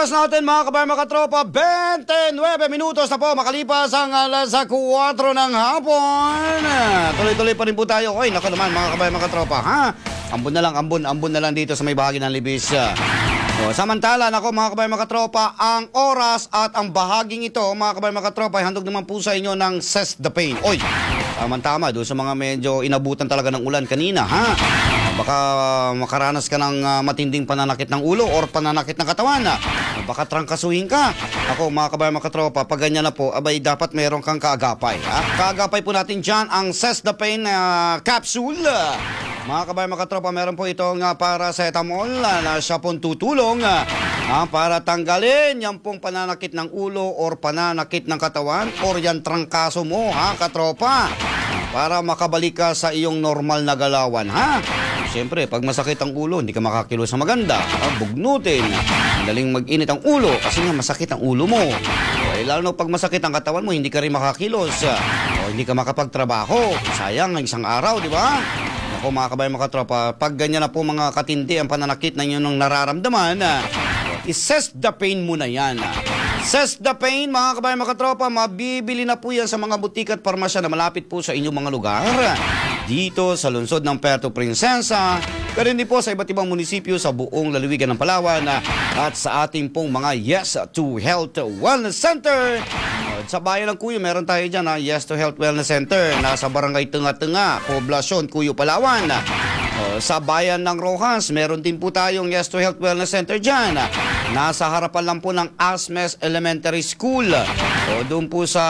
oras natin mga kabayan mga katropa, 29 minutos na po makalipas ang alas 4 ng hapon. Tuloy-tuloy pa rin po tayo. Oy, naku naman mga kabayan mga katropa, ha? Ambon na lang dito sa may bahagi ng Libis. So, samantala, nako mga kabayan mga katropa, ang oras at ang bahaging ito, mga kabayan mga katropa, ay handog naman po sa inyo ng Cess the Pain. Oy, tama-tama, doon sa mga medyo inabutan talaga ng ulan kanina, ha? Baka makaranas ka ng matinding pananakit ng ulo or pananakit ng katawan. Baka trangkasuhin ka. Ako mga kabayan mga katropa, pag ganyan na po, abay dapat meron kang kaagapay. Kaagapay po natin dyan ang Cess the Pain capsule. Mga kabayan mga katropa, meron po itong paracetamol na siya pong tutulong para tanggalin yan pong pananakit ng ulo or pananakit ng katawan or yan trangkaso mo, ha katropa, para makabalik ka sa iyong normal na galawan, ha. Siyempre, pag masakit ang ulo, hindi ka makakilos sa maganda. Bugnutin. Daling mag-init ang ulo kasi nga masakit ang ulo mo. Lalo na pag masakit ang katawan mo, hindi ka rin makakilos. Hindi ka makapagtrabaho. Sayang ang isang araw, di ba? Ako mga kabayan mga katropa, pag ganyan na po mga katindi ang pananakit na inyong nararamdaman, i-Cess the Pain muna yan. Cess the Pain, mga kabayan mga katropa, mabibili na po yan sa mga butika at parmasya na malapit po sa inyong mga lugar. Dito sa lungsod ng Puerto Princesa, pero hindi po sa iba't ibang munisipyo sa buong lalawigan ng Palawan at sa ating pong mga Yes to Health Wellness Center. Sa bayan ng Cuyo, meron tayo dyan, Yes to Health Wellness Center, nasa barangay Tunga-Tunga, Poblasyon, Cuyo, Palawan. Sa bayan ng Rojas, meron din po tayong Yes to Health Wellness Center dyan. Nasa harapan lang po ng Asmes Elementary School. Doon po sa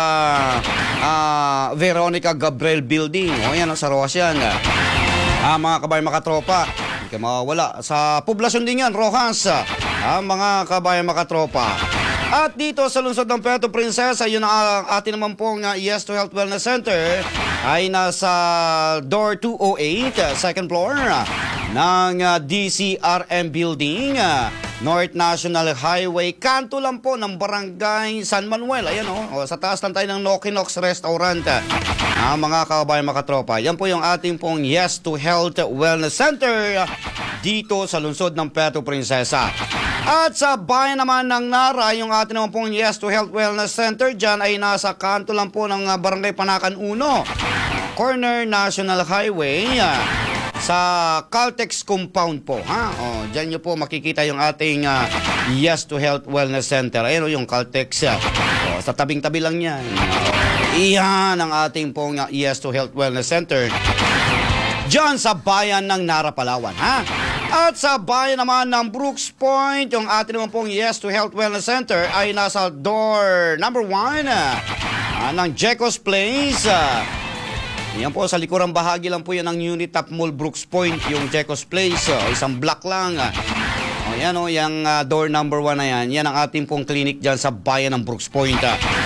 Veronica Gabriel Building. Yan, sa Rojas yan. Mga kabayan mga katropa, hindi ka mawawala. Sa Poblasyon din yan, Rojas. Mga kabayan mga katropa. At dito sa lungsod ng Puerto Princesa, yun ang atin naman pong Yes to Health Wellness Center ay nasa door 208, second floor ng DCRM Building, North National Highway, kanto lang po ng Barangay San Manuel. Ayan sa taas lang tayo ng Nokinox Restaurant. Mga kabayan mga katropa, yan po yung ating pong Yes to Health Wellness Center dito sa lungsod ng Puerto Princesa. At sa bayan naman ng Nara, yung ating naman pong Yes to Health Wellness Center dyan ay nasa kanto lang po ng Barangay Panakan 1, corner National Highway, sa Caltex compound po, ha. Dyan nyo po makikita yung ating Yes to Health Wellness Center. Ayun yung Caltex. Sa tabing-tabi lang yan. Iyan ang ating pong Yes to Health Wellness Center dyan sa bayan ng Nara, Palawan, ha. At sa bayan naman ng Brooks Point, yung ating naman pong Yes to Health Wellness Center ay nasa door number 1 ng Jecos Place. Yan po, sa likurang bahagi lang po yan ng Unitap Mall Brooks Point, yung Jecos Place. Isang block lang. Yan yung door number 1 na yan. Yan ang ating pong clinic dyan sa bayan ng Brooks Point.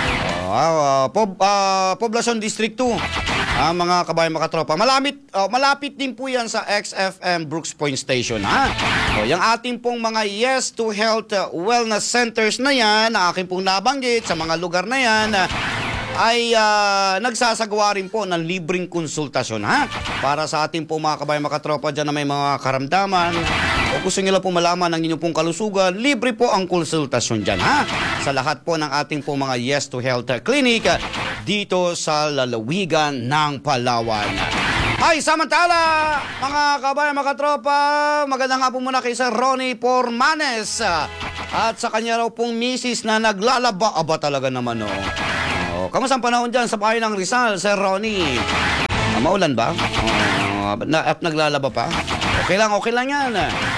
Poblasyon District 2. Mga kabayan mga katropa, malapit din po yan sa XFM Brooks Point Station, ha. Yung ating pong mga Yes to Health Wellness Centers na yan, na aking pong nabanggit sa mga lugar na yan, ay nagsasagawa rin po ng libreng konsultasyon, ha, para sa ating pong mga kabayan mga katropa dyan na may mga karamdaman o gusto nila po malaman ang inyong pong kalusugan. Libre po ang konsultasyon dyan, ha, sa lahat po ng ating pong mga Yes to Health Clinic dito sa lalawigan ng Palawan. Ay, samantala, mga kabayan mga katropa, magandang hapon muna kay Sir Ronnie Pormanes at sa kanya raw pong misis na naglalaba. Aba talaga naman, kamusta ang panahon dyan sa bayan ng Rizal, Sir Ronnie? Maulan ba? At naglalaba pa? Okay lang yan.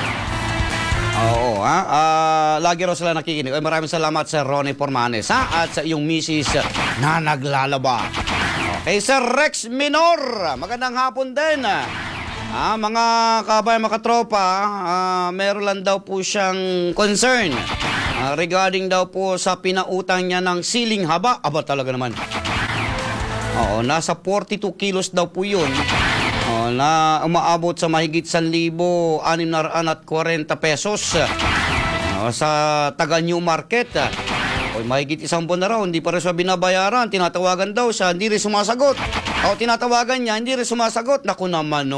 Oo, lagi raw sila nakikinig. Ay, maraming salamat, Sir Ronnie Pormanes, ha? At sa iyong misis na naglalaba. Okay, Sir Rex Minor, magandang hapon din. Mga kabayan mga katropa, meron lang daw po siyang concern regarding daw po sa pinautang niya ng siling haba. Aba talaga naman. Nasa 42 kilos daw po yun. Na umaabot sa mahigit 1,640 pesos sa taga New Market. Mahigit isang buwan na raw, hindi pa rin siya binabayaran. Tinatawagan daw siya, hindi rin sumasagot. Tinatawagan niya, hindi rin sumasagot. Naku naman,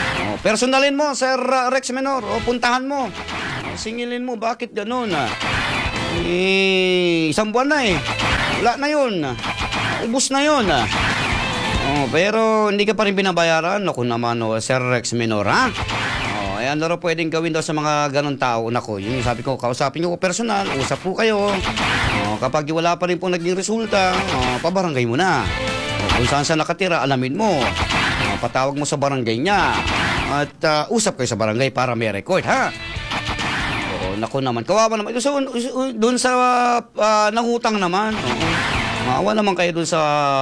personalin mo, Sir Rex Menor, puntahan mo. Singilin mo, bakit ganun? Isang buwan na eh. Wala na yun. Ubus na yun. Pero hindi ka pa rin binabayaran. Naku naman, Sir Rex Menor, ha? Ano raw pwedeng gawin daw sa mga ganun tao? Naku, yung sabi ko, kausapin nyo ko personal, usap po kayo. Kapag wala pa rin po naging resulta, pabarangay mo na. Kung saan sa nakatira, alamin mo. Patawag mo sa barangay niya. At usap kayo sa barangay para may record, ha? Naku naman, kawawa naman. Doon sa nangutang naman. Maawa naman kayo doon sa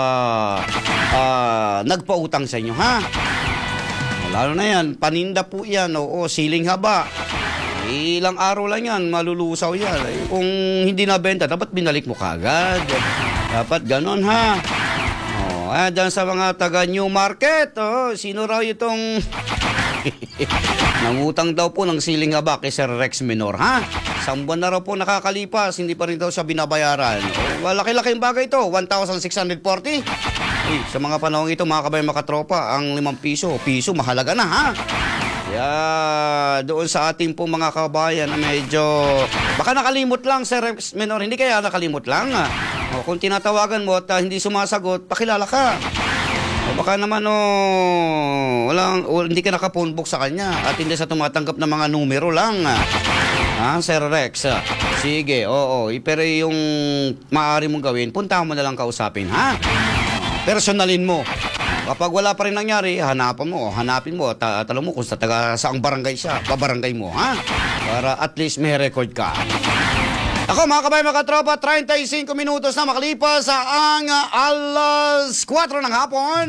nagpautang sa inyo, ha? Lalo na yan, paninda po yan, siling haba. Ilang araw lang yan, malulusaw yan. Kung hindi nabenta, dapat binalik mo kagad. Dapat ganon, ha? Dyan sa mga taga New Market, sino raw itong nangutang daw po ng siling haba kay Sir Rex Menor, ha? 1 buwan na raw po nakakalipas, hindi pa rin daw siya binabayaran. Malaki-laking bagay ito, 1,640. Sa mga panahon ito, mga kabayan makatropa, ang 5 piso, mahalaga na, ha? Kaya doon sa ating po mga kabayan na medyo baka nakalimot lang, Sir Rex Menor, hindi kaya nakalimot lang. Kung tinatawagan mo at hindi sumasagot, pakilala ka. Baka naman hindi ka naka-phone book sa kanya at hindi sa tumatanggap ng mga numero lang. Sir Rex, sige, pero yung maaari mong gawin, punta mo na lang kausapin, ha? Personalin mo. Kapag wala pa rin nangyari, hanapin mo, tanong mo kung sa taga saang barangay siya, pabarangay mo, ha? Para at least may record ka. Ako, mga kabayan, mga katropa, 35 minutos na makalipas sa ang alas 4 ng hapon.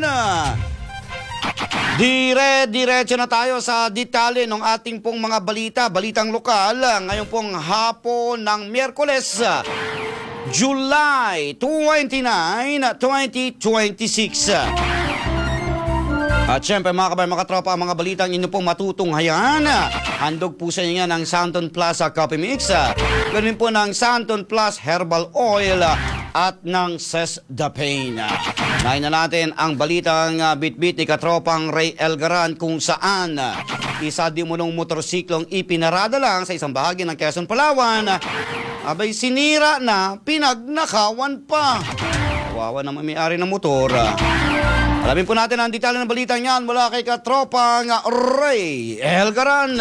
Diretso na tayo sa detalye ng ating pong mga balitang lokal. Ngayon pong hapon ng Miyerkules, July 29, 2026. At syempre mga kabayan, mga tropa, ang mga balitang inyo pong matutunghayan. Handog po sa inyo ng Santon Plus Coffee Mix. Ganun po ng Santon Plus Herbal Oil at ng Sesdapane. Nahin na natin ang balitang bit-bit ni katropang Ray Elgaran kung saan isa di mo ng motorsiklong ipinarada lang sa isang bahagi ng Quezon, Palawan. Abay sinira na, pinagnakawan pa. Kawawa naman may-ari ng motor. Alamin po natin ang detalye ng balitang yan mula kay katropang Ray Elgaran.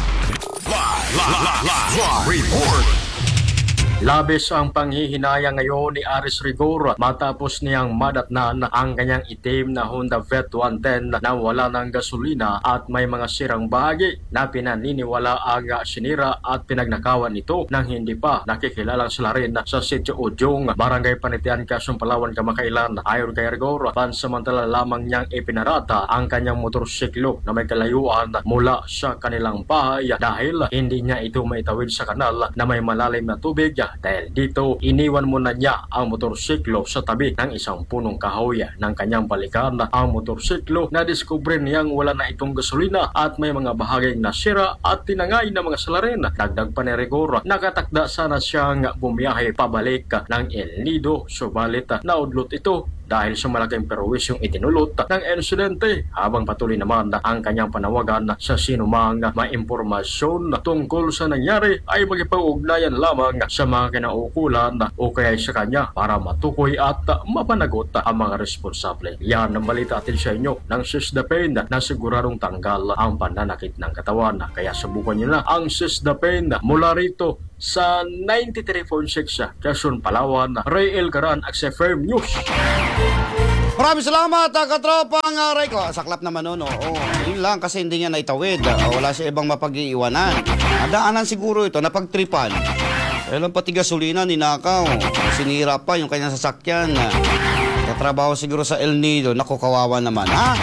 Live report. Labis ang panghihinaya ngayon ni Aris Rigor matapos niyang madatnan ang kanyang itim na Honda Vet 110 na wala ng gasolina at may mga sirang bahagi na pinaniniwala ang sinira at pinagnakawan ito nang hindi pa nakikilalang sila rin sa Sitio Udyong, Barangay Panitian, Quezon, Palawan, kamakailan. Ayon kay Rigor, pansamantala lamang niyang ipinarata ang kanyang motorsiklo na may kalayuan mula sa kanilang bahay dahil hindi niya ito maitawid sa kanal na may malalim na tubig. Dahil dito, iniwan muna niya ang motorsiklo sa tabi ng isang punong kahoy ng kanyang balikan. Ang motorsiklo na diskubre niyang wala na itong gasolina at may mga bahaging nasira at tinangay ng mga salarin. Dagdag pa ni Rigor, nakatakda sana siyang bumiyahe pabalik ng El Nido, subalit naudlot ito dahil sa malaking perwisyong itinulot ng insidente, habang patuloy naman ang kanyang panawagan sa sinumang maimpormasyon tungkol sa nangyari ay magipag-ugnayan lamang sa mga kinaukulan o kaya sa kanya para matukoy at mapanagot ang mga responsable. Yan ang balita atin sa inyo ng Sesdapane na siguradong tanggal ang pananakit ng katawan. Kaya subukan nyo na ang Sesdapane mula rito sa 93.6 Quezon, Palawan. Ray Elgaran, XFM News. Maraming salamat, katropang Ray ko. Saklap naman nun, yun lang kasi hindi niya naitawid. Wala siya ibang mapag-iiwanan. Daanan siguro ito, napagtripan. Lang pati gasolina, ninakaw. Sinira pa yung kanyang sasakyan. Katrabaho siguro sa El Nido. Naku, kawawa naman, ha?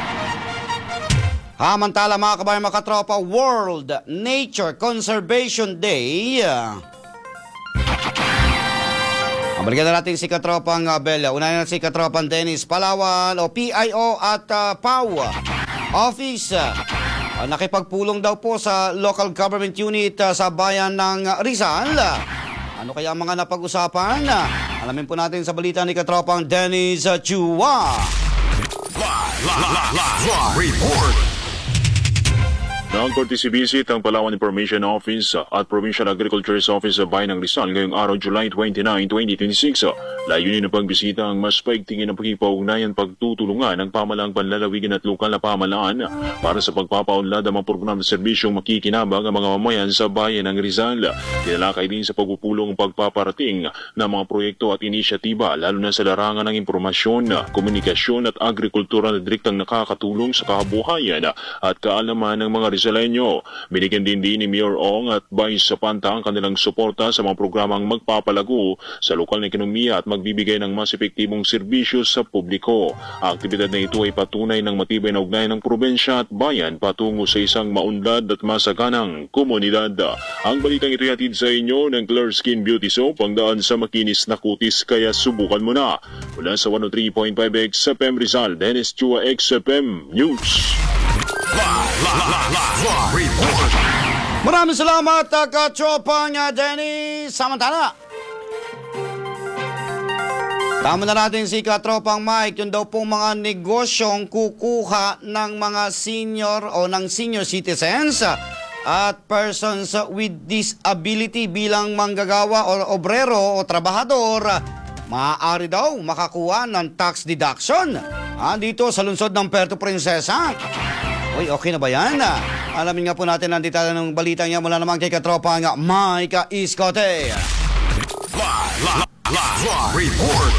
Mantala mga kabayan, mga katropa, World Nature Conservation Day. Balikan na natin si katropang Bella. Unahin natin si katropang Dennis Palawan o PIO at PAW Office. Nakipagpulong daw po sa local government unit sa bayan ng Rizal. Ano kaya ang mga napag-usapan? Alamin po natin sa balita ni katropang Dennis Chua. Live report. Mag-courtesy visit ang Palawan Information Office at Provincial Agriculture Office sa Bayan ng Rizal ngayong araw July 29, 2026. Layunin ng pagbisita ang mas paigtingin ng pagkipag-ugnayan pagtutulungan ng pamalaang panlalawigan at lokal na pamalaan para sa pagpapaunlad ang mga program at serbisyong makikinabang ang mga mamayan sa Bayan ng Rizal. Tinalakay din sa pagpupulong pagpaparating ng mga proyekto at inisyatiba lalo na sa larangan ng impormasyon, komunikasyon at agrikultura na direktang nakakatulong sa kabuhayan at kaalaman ng mga Rizalenyo. Binigyan din ni Mayor Ong at Vice Panta ang kanilang suporta sa mga programang magpapalago sa lokal na ekonomiya at magbibigay ng mas epektibong serbisyo sa publiko. Ang aktibidad na ito ay patunay ng matibay na ugnayan ng probensya at bayan patungo sa isang maunlad at masaganang komunidad. Ang balitang ito hatid sa inyo ng Clear Skin Beauty Soap, ang daan sa makinis na kutis, kaya subukan mo na. Mula sa 103.5 XFM Rizal, Dennis Chua, XFM News. Maraming salamat, Katropang Denny. Samantala, tama na natin si Katropang Mike. Yun daw pong mga negosyong kukuha ng mga senior o ng senior citizens at persons with disability bilang manggagawa o obrero o trabahador, maaari daw makakuha ng tax deduction dito sa lungsod ng Puerto Princesa. Uy, okay na ba yan? Alamin nga po natin ang detalye ng balita niya mula naman kay Katropang Mike Iskote. Report.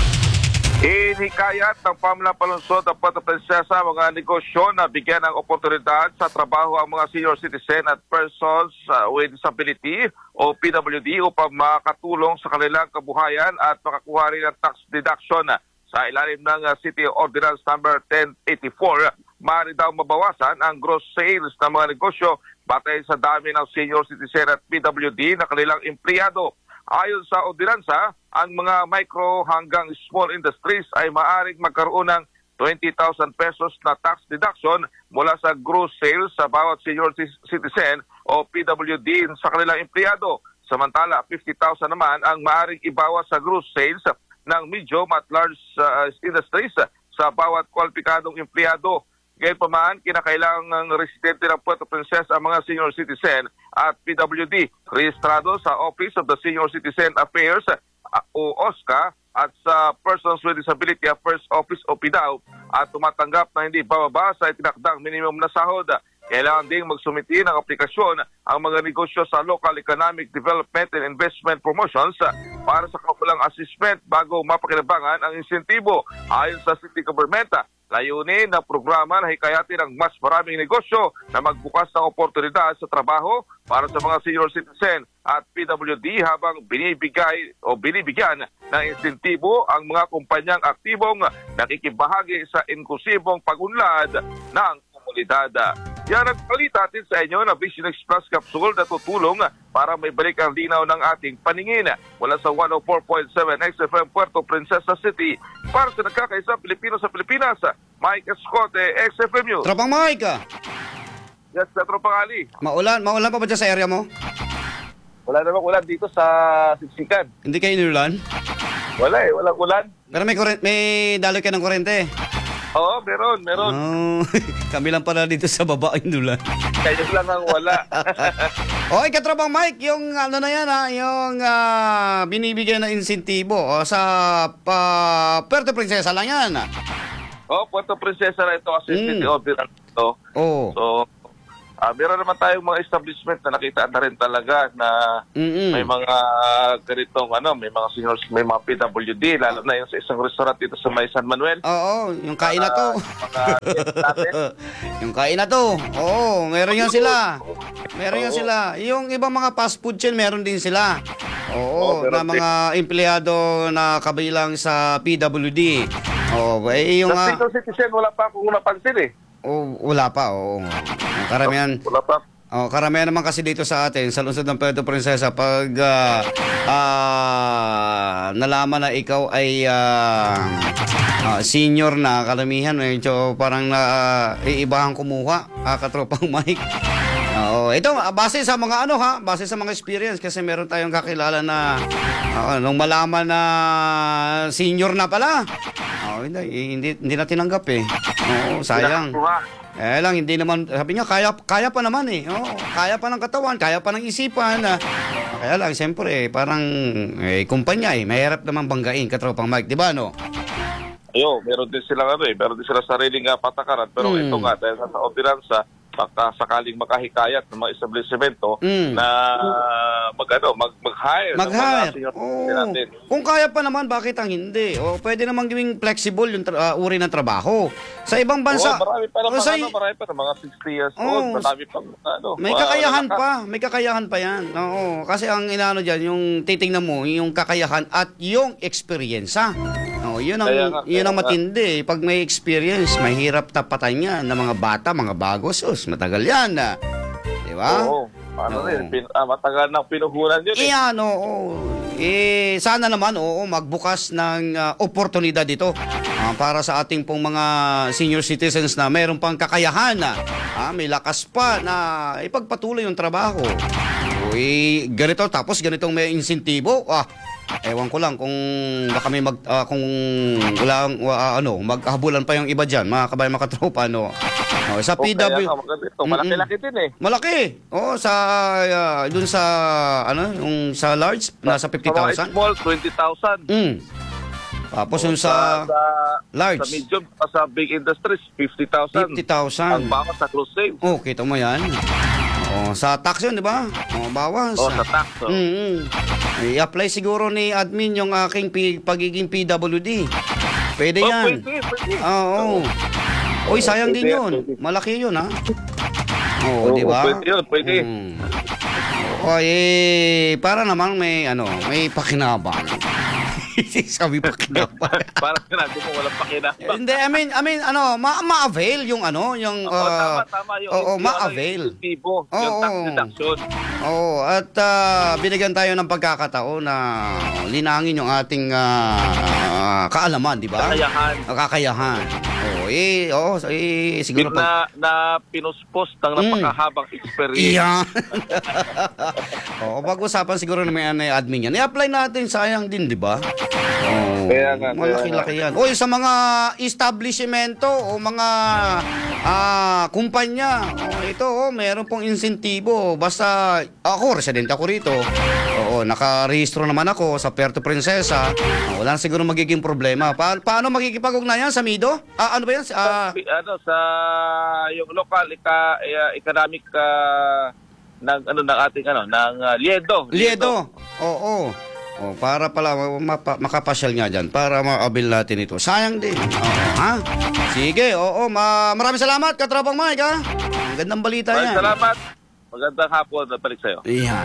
Inihikayat ng pamahalaan palunsod ng Puerto Princesa mga negosyo na bigyan ng oportunidad sa trabaho ang mga senior citizen at persons with disability o PWD upang makatulong sa kanilang kabuhayan at makakuha rin ng tax deduction sa ilalim ng City Ordinance number 1084. Maaari daw mabawasan ang gross sales ng mga negosyo batay sa dami ng senior citizen at PWD na kanilang empleyado. Ayon sa ordinansa, ang mga micro hanggang small industries ay maaaring magkaroon ng 20,000 pesos na tax deduction mula sa gross sales sa bawat senior citizen o PWD sa kanilang empleyado. Samantala, 50,000 naman ang maaaring ibawas sa gross sales ng medium at large industries sa bawat kwalipikadong empleyado. Gayunpaman, kinakailangang residente ng Puerto Princesa ang mga senior citizen at PWD rehistrado sa Office of the Senior Citizen Affairs o OSCA at sa Persons with Disability Affairs Office o PDAO at tumatanggap na hindi bababa sa itinakdang minimum na sahod. Kailangan ding magsumiti ng aplikasyon ang mga negosyo sa Local Economic Development and Investment Promotions para sa kakulang assessment bago mapakinabangan ang insentibo. Ayon sa City Government, layunin ng programa na hikayatin ang mas maraming negosyo na magbukas ng oportunidad sa trabaho para sa mga senior citizen at PWD habang binibigyan ng insentibo ang mga kumpanyang aktibong nakikibahagi sa inklusibong pagunlad ng komunidad. Yan ang balita atin sa inyo na Vision Express Capsule na tutulong para may balik ang linaw ng ating paningin mula sa 104.7 XFM Puerto Princesa City. Para sa nagkakaisa Pilipino sa Pilipinas, Mike Escote, XFM News. Tropang Mike. Yes, Tropang Ali. Maulan pa ba dyan sa area mo? Wala namang ulan dito sa Siksikan. Hindi kayo inulan? Wala walang ulan. Pero may daloy ka ng kurente. Oo, meron. Oh, kami lang pala dito sa baba inulan. Kayo lang ang wala. Okay, Katropang Mike, yung ano na yan yung binibigyan na insentibo sa Puerto Princesa lang yan. Puerto Princesa na ito kasi City Ordinance ito. Oh. So, meron naman tayong mga establishment na nakita na rin talaga na may mga ganitong may mga seniors, may mga PWD, lalo na yung sa isang restaurant dito sa May San Manuel. Oo, yung kain na to. Yung kain na to. Oo, meron yan sila. Yung ibang mga fast food chain, meron din sila. Oo, na mga empleyado na kabilang sa PWD. Oo, yung sa senior citizen, wala pa akong napansin eh. Wala pa, oo. Karamihan. Wala pa. Karamihan naman kasi dito sa atin, sa lungsod ng Puerto Princesa, pag nalaman na ikaw ay senior na, karamihan, medyo parang iibahan kumuha, Katropang Mike. Ito, base sa mga base sa mga experience, kasi meron tayong kakilala na nung malaman na senior na pala, hindi na tinanggap eh. Oo, sayang. lang, hindi naman, sabi niya, kaya pa naman eh. Oh, kaya pa ng katawan, kaya pa ng isipan. Kaya lang, siyempre, parang kumpanya mahirap naman banggain, katropang Mike, di ba, no? Meron din sila meron din sila sariling patakaran. Pero ito nga, dahil sa ordinansa, baka sakaling makahikayat ng mga establishmento na mag-hire. Kung kaya pa naman, bakit ang hindi? Pwede naman gawing flexible yung uri ng trabaho. Sa ibang bansa, marami pa mga 60 years old, marami pa may kakayahan pa yan. Oo, kasi ang inaano diyan, yung titingnan mo, yung kakayahan at yung experience. Yun ang matindi. Pag may experience, mahirap tapatan yan ng mga bata, mga bago. Matagal yan. Di ba? Matagal nang pinuhunan yun. Sana naman, magbukas ng oportunidad dito para sa ating pong mga senior citizens na mayroon pang kakayahan, may lakas pa na ipagpatuloy yung trabaho. Ganito, tapos ganitong may insentibo. Ewan ko lang kung baka may kung walang maghabulan pa yung iba diyan, mga kabayan, mga katropa, sa PW. Malaki-laki din eh. Malaki. Sa dun sa yung sa large nasa 50,000. Sa small 20,000. Tapos yung sa large, sa medium, sa big industries 50,000. 50,000. Ang bawas sa close sales. Kita mo yan. Sa tax yun, di ba? Bawas. Sa tax. I-apply siguro ni admin yung aking pagiging PWD. Pwede yan. Pwede. Sayang din yun. Malaki yun, ha? Di ba? Pwede. Para naman may pakinabang. Sabi pakinabang. Parang sinabi mo walang pakinabang. Hindi, I mean, ma-avail yung tama yung ma-avail. Yung tax deduction. At binigyan tayo ng pagkakataon na linangin yung ating kaalaman, di ba? Kakayahan. Siguro na pinuspos ng napakahabang experience. Iyan. Pag-usapan siguro na may admin yan. I-apply natin, sayang din, di ba? Malaki-laki yan. Sa mga establishmento o mga kumpanya, meron pong insentibo. Basta ako, residente ako rito. Nakarehistro naman ako sa Puerto Princesa. Wala na siguro magiging problema. Paano makikipag-ugnayan sa MIDO? Ano ba yan? Sa yung local economic ng ating ng Liedo. Para pala makapasyal nga dyan para ma-avail natin ito. Sayang din. Sige, maraming salamat, Katropang Mike, ha? Ang gandang balita yan. Salamat. Magandang hapon. Balik sa'yo. Iyan.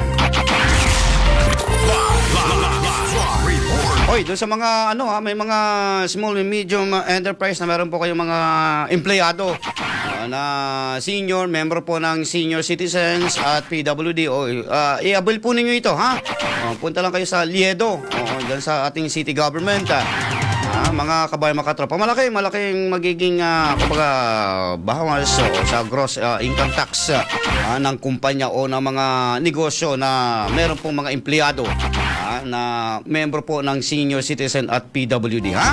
Doon sa mga may mga small and medium enterprise na meron po kayong mga empleyado na senior, member po ng senior citizens at PWD. I-avail po ninyo ito, ha? Punta lang kayo sa Liedo, dyan sa ating city government. Mga kabayan, mga katropa, malaking magiging bawas sa gross income tax ng kumpanya o ng mga negosyo na meron pong mga empleyado na member po ng senior citizen at PWD, ha?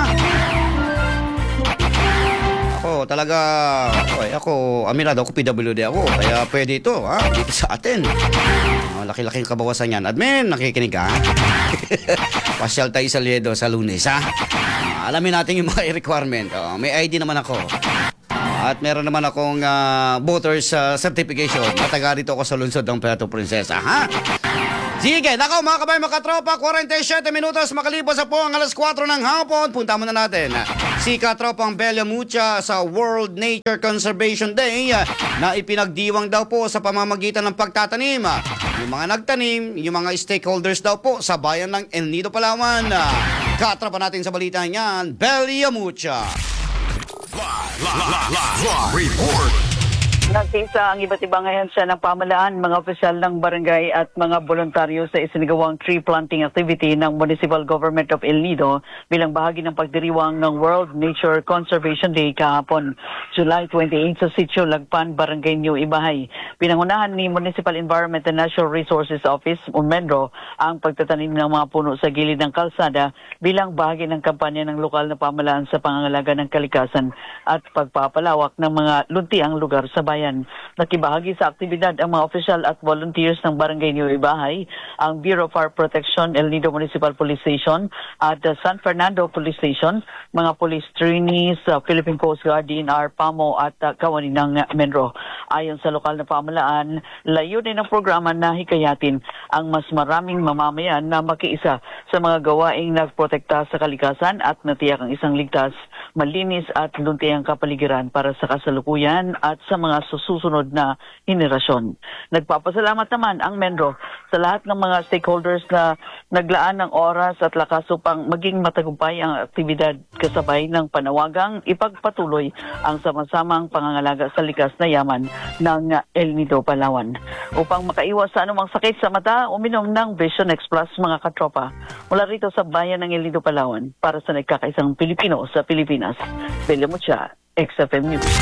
Ako aminado ako, PWD ako, kaya pwede ito, ha? Dito sa atin. Laki-laking kabawasan yan. Admin, nakikinig ka? Pasyal tayo sa Liedo sa Lunes, ha? Alamin natin yung mga requirement. May ID naman ako. At meron naman akong voters certification. Mataga dito ako sa lungsod ng Puerto Princesa, ha? Sige, nako mga kabayan, mga katropa, 47 minutos makalipas sa po ang alas 4 ng hapon. Punta muna natin si Katropang Bella Mucha sa World Nature Conservation Day na ipinagdiwang daw po sa pamamagitan ng pagtatanim. Yung mga nagtanim, yung mga stakeholders daw po sa bayan ng El Nido, Palawan. Katropa natin sa balita niyan, Bella Mucha. Report. Nagtiisa ang iba't ibang ahensya ng pamahalaan, mga opisyal ng barangay at mga voluntaryo sa isinagawang tree planting activity ng Municipal Government of El Nido bilang bahagi ng pagdiriwang ng World Nature Conservation Day kahapon, July 28 sa Sitio Lagpan, Barangay New Ibahay. Pinangunahan ni Municipal Environment and Natural Resources Office, UNMENRO, ang pagtatanim ng mga puno sa gilid ng kalsada bilang bahagi ng kampanya ng lokal na pamahalaan sa pangangalaga ng kalikasan at pagpapalawak ng mga luntiang lugar sa bayan. Nakibahagi sa aktibidad ang mga opisyal at volunteers ng Barangay New Ibahay, ang Bureau of Fire Protection, El Nido Municipal Police Station at San Fernando Police Station, mga police trainees, Philippine Coast Guard, DNR, PAMO at kawani ng Menro. Ayon sa lokal na pamahalaan, layunin ng programa na hikayatin ang mas maraming mamamayan na makiisa sa mga gawaing nagprotekta sa kalikasan at natiyak ang isang ligtas, malinis at luntiang kapaligiran para sa kasalukuyan at sa mga susunod na henerasyon. Nagpapasalamat naman ang Menro sa lahat ng mga stakeholders na naglaan ng oras at lakas upang maging matagumpay ang aktibidad kasabay ng panawagang ipagpatuloy ang sama-samang pangangalaga sa likas na yaman ng El Nido, Palawan. Upang makaiwas sa anumang sakit sa mata, uminom ng Vision X Plus, mga katropa. Mula rito sa bayan ng El Nido, Palawan, para sa nagkakaisang Pilipino sa Pilipinas. Bella Mucha, XFM News.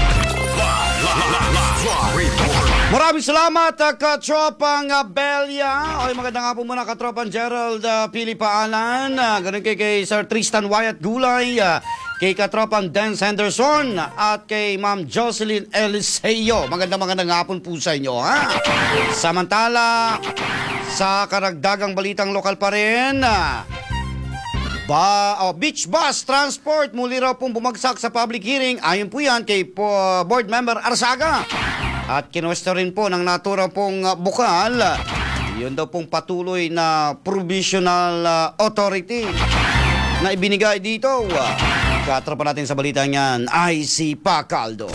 Maraming salamat, katropang Belia. Okay, magandang hapon muna, katropang Gerald Pilipaalan. Ganun kay Sir Tristan Wyatt Gulay, kay katropang Dance Henderson, at kay Ma'am Jocelyn Eliseo. Magandang hapon po sa inyo, ha? Samantala, sa karagdagang balitang lokal pa rin, beach bus transport muli raw pong bumagsak sa public hearing. Ayon po yan kay Board Member Arzaga. At kinuwestiyon rin po ng naturang pong bukal, yun daw pong patuloy na provisional authority na ibinigay dito. Katrapan natin sa balita niyan ay si Pacaldo.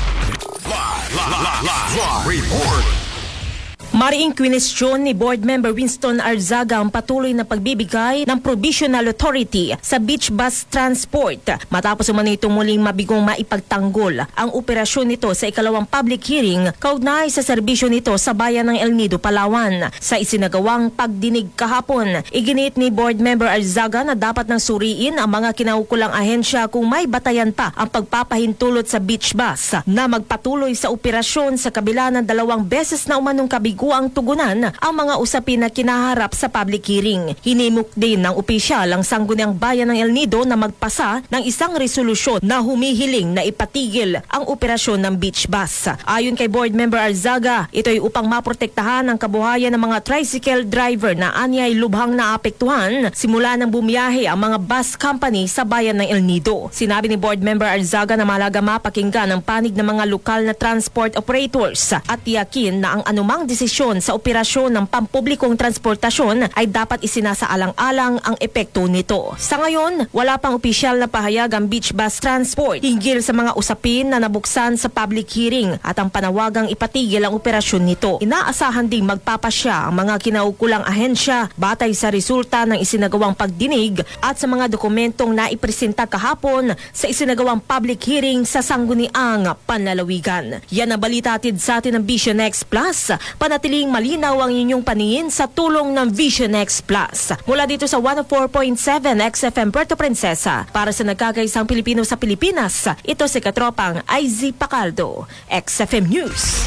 Report. Mariing kwinestyon ni Board Member Winston Arzaga ang patuloy na pagbibigay ng provisional authority sa beach bus transport matapos umano itong muling mabigong maipagtanggol ang operasyon nito sa ikalawang public hearing kaugnay sa serbisyo nito sa bayan ng El Nido, Palawan. Sa isinagawang pagdinig kahapon, iginit ni Board Member Arzaga na dapat nang suriin ang mga kinaukulang ahensya kung may batayan pa ang pagpapahintulot sa beach bus na magpatuloy sa operasyon sa kabila ng 2 beses na umanong kabigo ang tugunan ang mga usapin na kinaharap sa public hearing. Hinimok din ng opisyal ang Sangguniang Bayan ng El Nido na magpasa ng isang resolusyon na humihiling na ipatigil ang operasyon ng beach bus. Ayon kay Board Member Arzaga, ito'y upang maprotektahan ang kabuhayan ng mga tricycle driver na anyay lubhang naapektuhan simula nang bumiyahe ang mga bus company sa bayan ng El Nido. Sinabi ni Board Member Arzaga na mahalaga mapakinggan ang panig ng mga lokal na transport operators at tiyakin na ang anumang desisyon sa operasyon ng pampublikong transportasyon ay dapat isinasaalang-alang ang epekto nito. Sa ngayon, wala pang opisyal na pahayag ang beach bus transport hinggil sa mga usapin na nabuksan sa public hearing at ang panawagang ipatigil ang operasyon nito. Inaasahan ding magpapasya ang mga kinaukulang ahensya batay sa resulta ng isinagawang pagdinig at sa mga dokumentong naipresenta kahapon sa isinagawang public hearing sa Sangguniang Panlalawigan. Yan ang balita atid sa atin ng Vision X Plus. Panatiling malinaw ang inyong paningin sa tulong ng Vision X Plus. Mula dito sa 104.7 XFM Puerto Princesa, para sa nagkakaisang Pilipino sa Pilipinas, ito si katropang IZ Pacaldo, XFM News.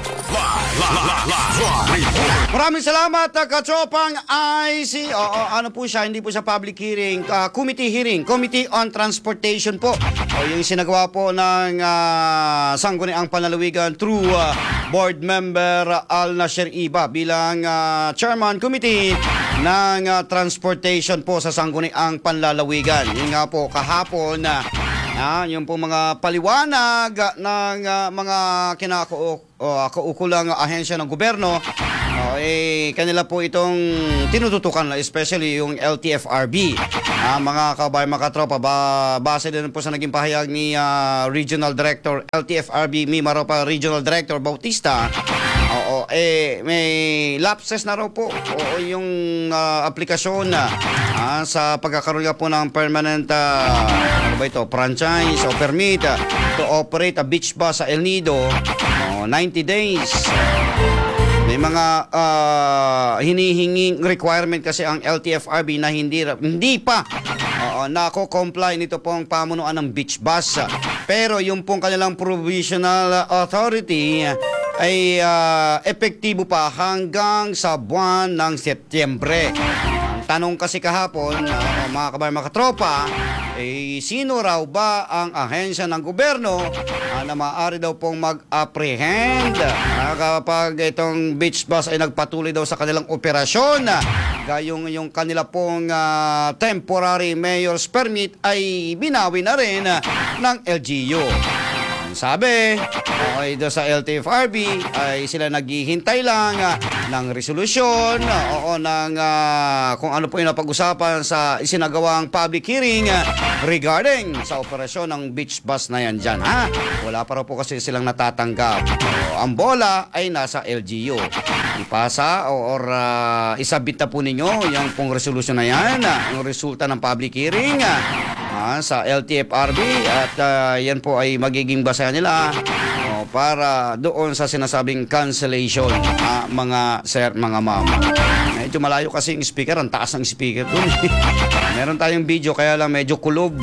Maraming salamat, katropang IC. Ano po siya, hindi po siya public hearing, committee hearing, Committee on Transportation po. Yung sinagawa po ng Sangguniang Panlalawigan through Board Member Al Nasir Iba bilang Chairman Committee ng Transportation po sa Sangguniang Panlalawigan. Yun nga po kahapon yung po mga paliwanag ng mga kaukulang ahensya ng gobyerno, kanila po itong tinututukan, especially yung LTFRB. Mga kabayan, mga katropa, base din po sa naging pahayag ni Regional Director LTFRB, Mimaropa Regional Director Bautista, may lapses na raw po yung aplikasyon sa pagkakaroon nga po ng permanent franchise o permit to operate a beach bus sa El Nido. 90 days. May mga hinihinging requirement kasi ang LTFRB na hindi pa nako-comply nito pong pamunuan ng beach bus. Pero yung pong kanilang provisional authority ay epektibo pa hanggang sa buwan ng Setyembre. Ang tanong kasi kahapon, mga kabayan, mga katropa, sino raw ba ang ahensya ng gobyerno na maaari daw pong mag-apprehend kapag itong beach bus ay nagpatuloy daw sa kanilang operasyon? Gayong yung kanila pong temporary mayor's permit ay binawi na rin ng LGU. Ang sabi, doon sa LTFRB ay sila naghihintay lang ng resolusyon ng kung ano po yung napag-usapan sa isinagawang public hearing regarding sa operasyon ng beach bus na yan dyan. Wala pa raw po kasi silang natatanggap. Ang bola ay nasa LGU. Ipasa or isabit na po ninyo yung pong resolusyon na yan, yung resulta ng public hearing sa LTFRB at yan po ay magiging basahan nila para doon sa sinasabing cancellation, mga sir, mga mama. Medyo malayo kasi yung speaker, ang taas ng speaker doon. Meron tayong video kaya lang medyo kulob.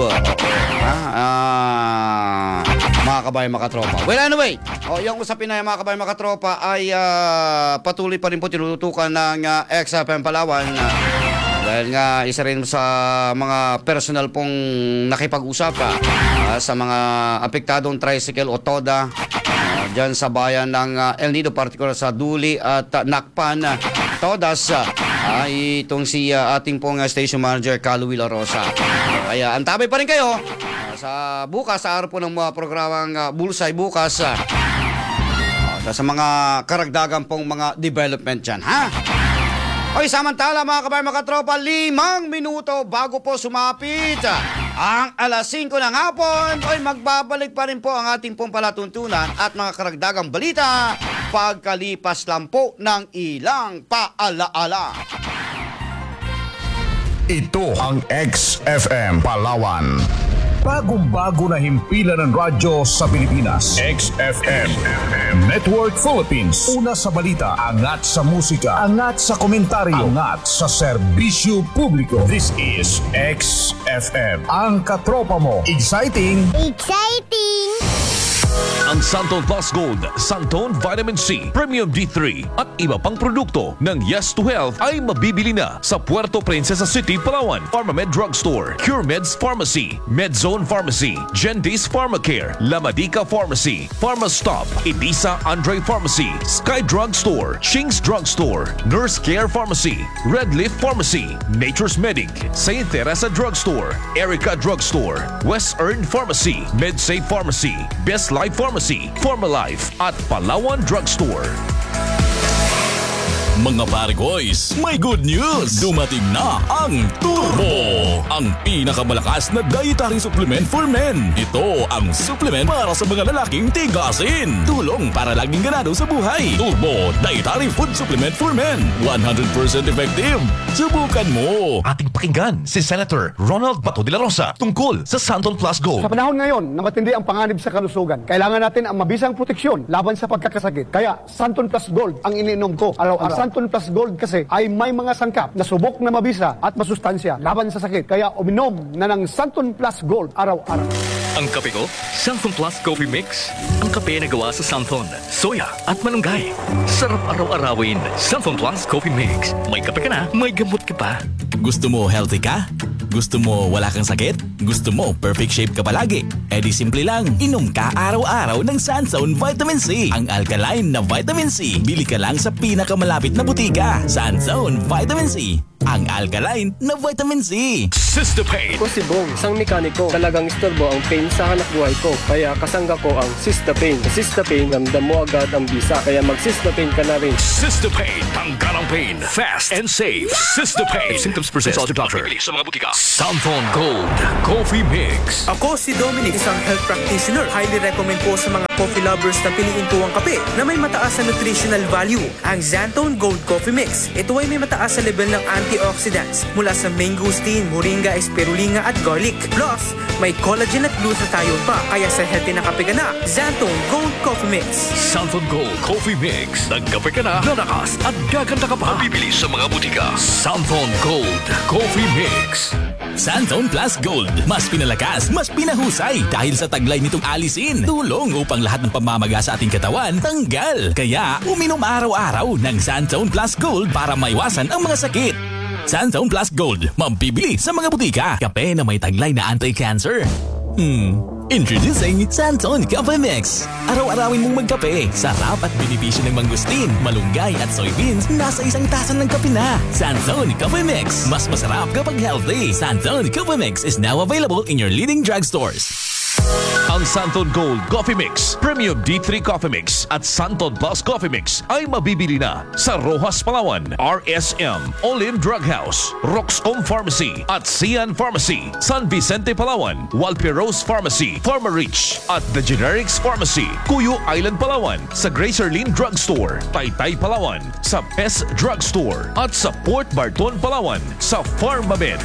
Mga kabayan, mga katropa. Well, anyway, yung usapin na mga kabayan, mga katropa ay patuloy pa rin po tinututukan ng XFM Palawan. Dahil nga isa rin sa mga personal pong nakipag-usap sa mga apektadong tricycle o TODA dyan sa bayan ng El Nido, particular sa Duli at Nakpan. TODAS itong si ating pong station manager Carlo La Rosa. Kaya antabay pa rin kayo sa bukas, sa araw po ng mga programang Bulsay bukas sa mga karagdagan pong mga development dyan, Okay, samantala mga kabayan, mga katropa, 5 minuto bago po sumapit ang alas 5 ng hapon, magbabalik pa rin po ang ating pong palatuntunan at mga karagdagang balita pagkalipas lang po ng ilang paalaala. Ito ang XFM Palawan. Bagong-bago na himpilan ng radyo sa Pilipinas. XFM Network Philippines. Una sa balita, angat sa musika, angat sa komentaryo, angat sa serbisyo publiko. This is XFM. Ang katropa mo. Exciting! Ang Santon Plus Gold, Santon Vitamin C, Premium D3 at iba pang produkto ng Yes to Health ay mabibili na sa Puerto Princesa City, Palawan, Pharmamed Drugstore, CureMeds Pharmacy, Medzone Pharmacy, Gentis Pharmacare, Lamadica Pharmacy, Pharmastop, Edisa Andre Pharmacy, Sky Drugstore, Shing's Drugstore, Nurse Care Pharmacy, Red Leaf Pharmacy, Nature's Medic, St. Teresa Drugstore, Erica Drugstore, West Earn Pharmacy, MedSafe Pharmacy, Best Life Pharmacy, Pharmalife at Palawan Drugstore. Mga pare-boys, may good news! Dumating na ang Turbo! Ang pinakamalakas na dietary supplement for men. Ito ang supplement para sa mga lalaking tigasin. Tulong para laging ganado sa buhay. Turbo Dietary Food Supplement for Men. 100% effective. Subukan mo! Ating pakinggan si Senator Ronald Bato de la Rosa tungkol sa Santon Plus Gold. Sa panahon ngayon na matindi ang panganib sa kalusugan, kailangan natin ang mabisang proteksyon laban sa pagkakasakit. Kaya Santon Plus Gold ang iniinom ko araw-araw. Santon Plus Gold kasi ay may mga sangkap na subok na mabisa at masustansya laban sa sakit. Kaya uminom na ng Santon Plus Gold araw-araw. Ang kape ko, Santon Plus Coffee Mix. Ang kape na gawa sa Santon, soya at malunggay. Sarap araw-arawin. Santon Plus Coffee Mix. May kape ka na, may gamot ka pa. Gusto mo healthy ka? Gusto mo wala kang sakit? Gusto mo perfect shape ka palagi? E di simple lang, inom ka araw-araw ng Sanzone Vitamin C. Ang alkaline na Vitamin C. Bili ka lang sa pinakamalapit na butika. Sanzone Vitamin C. Ang alkaline na Vitamin C. Sistapain. Ako si Bong, isang mekaniko. Talagang istorbo ang pain sa hanap buhay ko. Kaya kasangga ko ang Sistapain. Sa Sistapain, ramdam mo agad ang bisa. Kaya mag-Sistapain ka na rin. Sistapain. Tanggal Parang pain, fast and safe. Sistapain. If symptoms persist, consult your doctor. Sa mga butika. Santon Gold Coffee Mix. Ako si Dominic, isang health practitioner. Highly recommend po sa mga coffee lovers na piliin po ang kape na may mataas na nutritional value, ang Santon Gold Coffee Mix. Ito ay may mataas sa level ng antioxidants mula sa mangosteen, moringa, espirulina at garlic. Plus, may collagen at glutathione pa, kaya sa healthy na kape ka na, Santon Gold Coffee Mix. Santon Gold Coffee Mix. Nagkape ka na, lalakas at gaganda ka pa. Mabibili sa mga butika. Santon Gold Coffee Mix. Santon Plus Gold. Mas pinalakas, mas pinahusay dahil sa taglay nitong alisin. Tulong upang lahat ng pamamaga sa ating katawan tanggal. Kaya uminom araw-araw ng Santon Plus Gold para maiwasan ang mga sakit. Santon Plus Gold. Mabibili sa mga butika. Kape na may taglay na anti-cancer. Introducing Santon Coffee Mix. Araw-arawin mong magkape. Sarap at benepisyo ng mangosteen, malunggay at soybeans nasa isang tasa ng kape na. Santon Coffee Mix. Mas masarap kapag healthy. Santon Coffee Mix is now available in your leading drugstores. Ang Santon Gold Coffee Mix, Premium D3 Coffee Mix at Santon Plus Coffee Mix ay mabibili na sa Rojas, Palawan, RSM, Olive Drug House, Roxcom Pharmacy at Sian Pharmacy, San Vicente, Palawan, Walperos Pharmacy, Pharmarich at The Generics Pharmacy, Cuyo Island, Palawan, sa Gracerlin Drugstore, Taytay, Palawan, sa Pes Drugstore at sa Port Barton, Palawan, sa Pharmamed.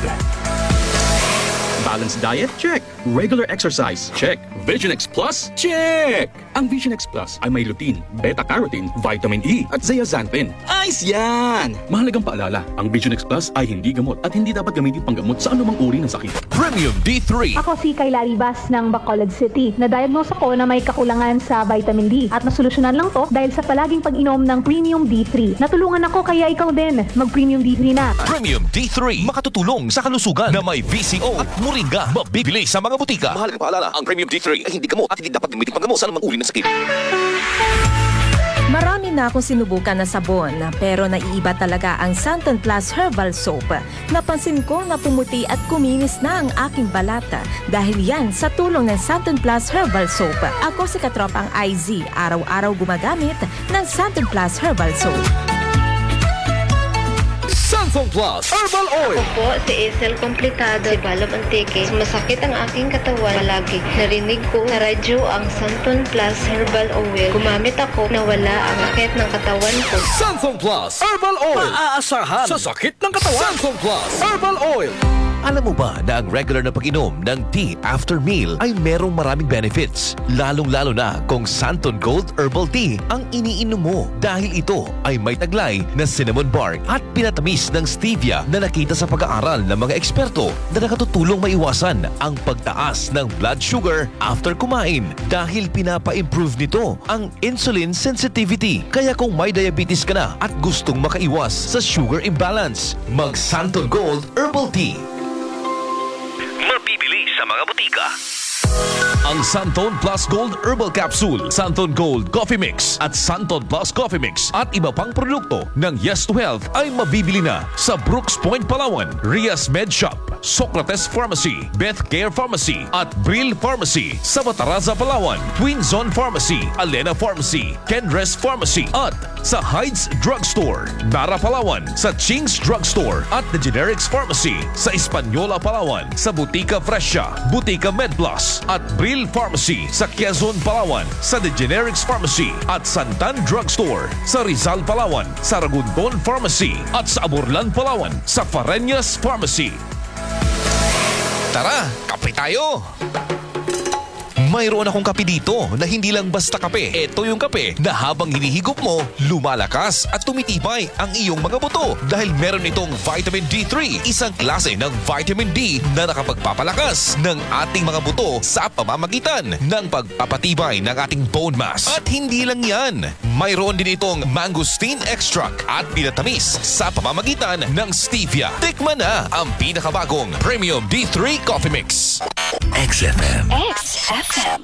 Balanced diet? Check. Regular exercise? Check. Vision X Plus? Check! Ang Vision X Plus ay may lutein, beta-carotene, vitamin E at zeaxanthin. Ayos yan! Mahalagang paalala, ang Vision X Plus ay hindi gamot at hindi dapat gamitin panggamot sa anumang uri ng sakit. Premium D3. Ako si Kayla Ribas ng Bacolod City. Na-diagnose ako na may kakulangan sa vitamin D at nasolusyonan lang to dahil sa palaging pag-inom ng Premium D3. Natulungan ako kaya ikaw din mag-Premium D3 na. Premium D3, makatutulong sa kalusugan na may VCO at moringa. Mabibili sa mga butika. Mahalagang paalala, ang Premium D3 ay hindi gamot at hindi dapat gamitin panggamot sa anumang uri ng sakit. Marami na akong sinubukan na sabon, pero naiiba talaga ang Santon Plus Herbal Soap. Napansin ko na pumuti at kuminis na ang aking balata dahil yan sa tulong ng Santon Plus Herbal Soap. Ako si Katropang IZ, araw-araw gumagamit ng Santon Plus Herbal Soap. Santon Plus Herbal Oil. Ako po si Isel Complicado, si Balom Antique. Masakit ang aking katawan palagi. Narinig ko sa radyo ang Santon Plus Herbal Oil. Gumamit ako na wala ang sakit ng katawan ko. Santon Plus Herbal Oil. Maaasahan sa sakit ng katawan. Santon Plus Herbal Oil. Alam mo ba na ang regular na pag-inom ng tea after meal ay merong maraming benefits? Lalong-lalo na kung Santon Gold Herbal Tea ang iniinom mo dahil ito ay may taglay na cinnamon bark at pinatamis ng stevia na nakita sa pag-aaral ng mga eksperto na nakatutulong maiwasan ang pagtaas ng blood sugar after kumain dahil pinapa-improve nito ang insulin sensitivity. Kaya kung may diabetes ka na at gustong makaiwas sa sugar imbalance, mag Santon Gold Herbal Tea. Mabibili sa mga butika. Ang Santon Plus Gold Herbal Capsule, Santon Gold Coffee Mix at Santon Plus Coffee Mix at iba pang produkto ng Yes to Health ay mabibili na sa Brooks Point, Palawan, Rias Med Shop, Socrates Pharmacy, Beth Care Pharmacy at Brill Pharmacy sa Bataraza, Palawan, Twin Zone Pharmacy, Alena Pharmacy, Kenres Pharmacy at sa Heights Drugstore, Nara, Palawan, sa Ching's Drugstore at The Generics Pharmacy sa Hispaniola, Palawan, sa Butika Fresha, Butika Med Plus at Brill Pharmacy sa Quezon, Palawan, sa The Generics Pharmacy at Santan Drugstore sa Rizal, Palawan, sa Ragundon Pharmacy at sa Aburlan, Palawan, sa Fareñas Pharmacy. Tara, kape tayo! Mayroon akong kape dito na hindi lang basta kape. Ito yung kape na habang hinihigop mo, lumalakas at tumitibay ang iyong mga buto dahil meron itong vitamin D3, isang klase ng vitamin D na nakapagpapalakas ng ating mga buto sa pamamagitan ng pagpapatibay ng ating bone mass. At hindi lang yan, mayroon din itong mangosteen extract at pinatamis sa pamamagitan ng stevia. Tikman na ang pinakabagong Premium D3 Coffee Mix. XFM. XFM.